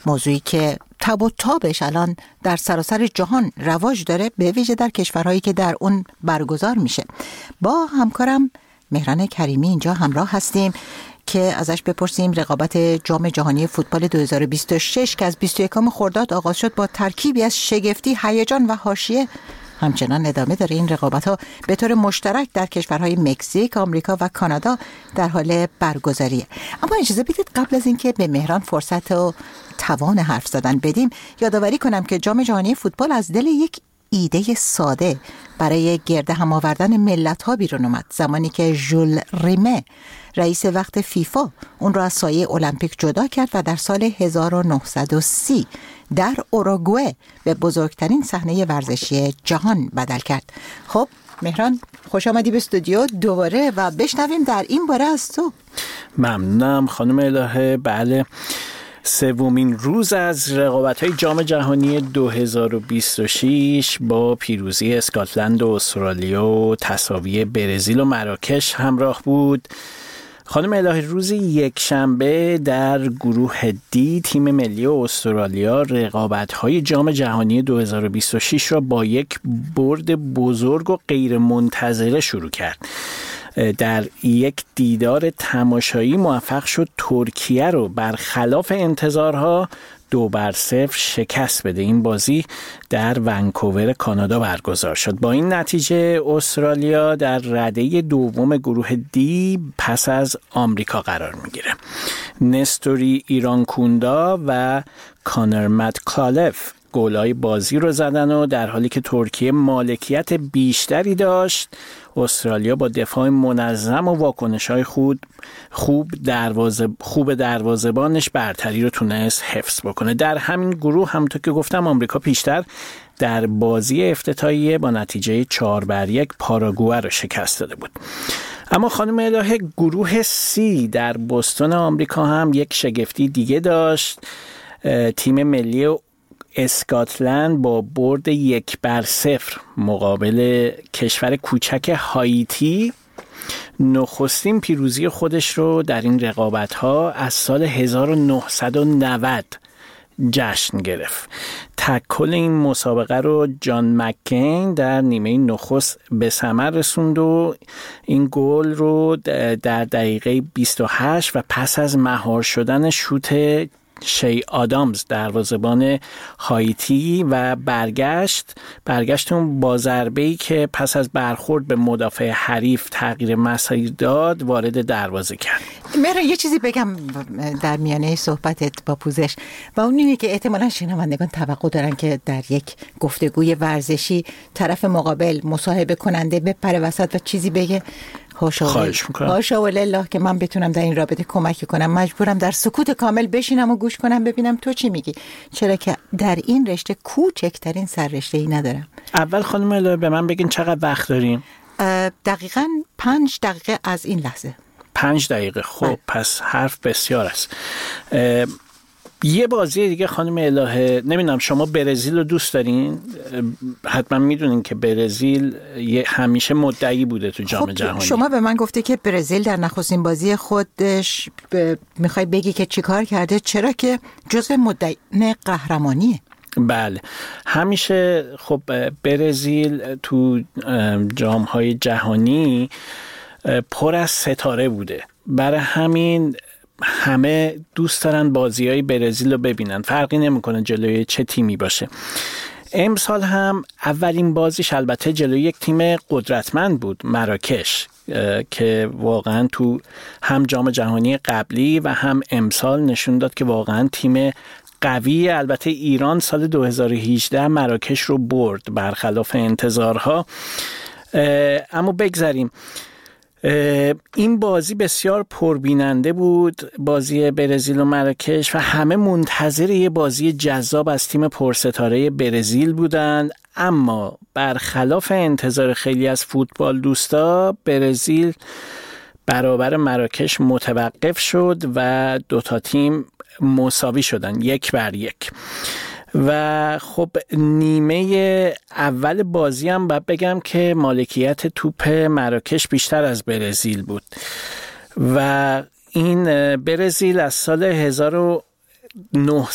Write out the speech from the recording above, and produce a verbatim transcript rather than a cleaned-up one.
موضوعی که تب و تابش الان در سراسر جهان رواج داره، به ویژه در کشورهایی که در اون برگزار میشه. با همکارم مهران کریمی اینجا همراه هستیم که ازش بپرسیم رقابت جام جهانی فوتبال دو هزار و بیست و شش که از بیست و یکم خرداد آغاز شد با ترکیبی از شگفتی، هیجان و حاشیه همچنان ادامه داره. این رقابت‌ها به طور مشترک در کشورهای مکزیک، آمریکا و کانادا در حال برگزاریه. اما اجازه بدید قبل از اینکه به مهران فرصت و توان حرف زدن بدیم، یادآوری کنم که جام جهانی فوتبال از دل یک ایده ساده برای گرد هم آوردن ملت‌ها بیرون اومد، زمانی که ژول ریمه رئیس وقت فیفا اون را از سایه المپیک جدا کرد و در سال هزار و نهصد و سی در اوروگوئه به بزرگترین صحنه ورزشی جهان بدل کرد. خب مهران، خوش آمدی به استودیو دوباره و بشنویم در این باره از تو. ممنونم خانم الهه. بله، سومین روز از رقابت‌های جام جهانی دو هزار و بیست و شش با پیروزی اسکاتلند و استرالیا و تساوی برزیل و مراکش همراه بود. خانم الهه، روز یک شنبه در گروه دی تیم ملی استرالیا رقابت‌های جام جهانی دو هزار و بیست و شش را با یک برد بزرگ و غیر منتظره شروع کرد. در یک دیدار تماشایی موفق شد ترکیه رو برخلاف انتظارها دو بر صفر شکست بده. این بازی در ونکوور کانادا برگزار شد. با این نتیجه استرالیا در رده دوم گروه دی پس از آمریکا قرار میگیره. نستوری ایرانکوندا و کانر متکالف گلای بازی رو زدن و در حالی که ترکیه مالکیت بیشتری داشت، استرالیا با دفاع منظم و واکنش‌های خود خوب دروازه خوب دروازه‌بانش برتری رو تونست حفظ بکنه. در همین گروه همونطور که گفتم آمریکا پیشتر در بازی افتتاحیه با نتیجه چهار بر یک پاراگوئه رو شکست داده بود. اما خانم الهه، گروه سی در بوستون آمریکا هم یک شگفتی دیگه داشت. تیم ملی اسکاتلند با برد یک بر صفر مقابل کشور کوچک هایتی نخستین پیروزی خودش رو در این رقابت‌ها از سال هزار و نهصد و نود جشن گرفت. تکل این مسابقه رو جان مکین در نیمه نخست به ثمر رسوند و این گل رو در دقیقه بیست و هشت و پس از مهار شدن شوت شی آدامز دروازه‌بان هایتی و برگشت برگشت اون با ضربه‌ای که پس از برخورد به مدافع حریف تغییر مسیر داد وارد دروازه کرد. مهران، یه چیزی بگم در میانه صحبتت با پوزش، و اون اینه که احتمالاً شنوندگان توقع دارن که در یک گفتگوی ورزشی طرف مقابل مصاحبه کننده بپره وسط و چیزی بگه. حاشا و لله که من بتونم در این رابطه کمک کنم. مجبورم در سکوت کامل بشینم و گوش کنم ببینم تو چی میگی، چرا که در این رشته کوچکترین سررشته‌ای ندارم. اول خانم الهه به من بگین چقدر وقت داریم؟ دقیقاً پنج دقیقه از این لحظه. پنج دقیقه. خب بله. پس حرف بسیار است. یه بازی دیگه خانم الهه، نمیدونم شما برزیل رو دوست دارین؟ حتما میدونین که برزیل همیشه مدعی بوده تو جام خب جهانی. شما به من گفته که برزیل در نخستین بازی خودش ب... میخوای بگی که چی کار کرده، چرا که جزو مدعیان قهرمانیه. بله، همیشه خب برزیل تو جام‌های جهانی پر از ستاره بوده، برای همین همه دوست دارن بازی‌های برزیل رو ببینن، فرقی نمی‌کنه جلوی چه تیمی باشه. امسال هم اولین بازیش البته جلوی یک تیم قدرتمند بود، مراکش، که واقعا تو هم جام جهانی قبلی و هم امسال نشون داد که واقعا تیم قوی. البته ایران سال دو هزار و هجده مراکش رو برد برخلاف انتظارها. اما بگذاریم، این بازی بسیار پربیننده بود، بازی برزیل و مراکش، و همه منتظر یه بازی جذاب از تیم پرستاره برزیل بودند. اما برخلاف انتظار خیلی از فوتبال دوستا، برزیل برابر مراکش متوقف شد و دوتا تیم مساوی شدن یک بر یک. و خب نیمه اول بازی هم باید بگم که مالکیت توپ مراکش بیشتر از برزیل بود و این برزیل از سال هزار و نهصد